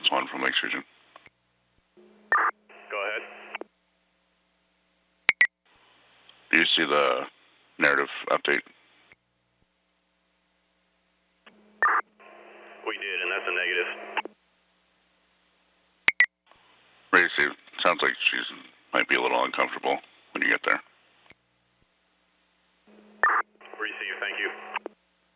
Ambulance 1 from Lake Sturgeon. Go ahead. Do you see the narrative update? We did, and that's a negative. Racy, sounds like she might be a little uncomfortable when you get there.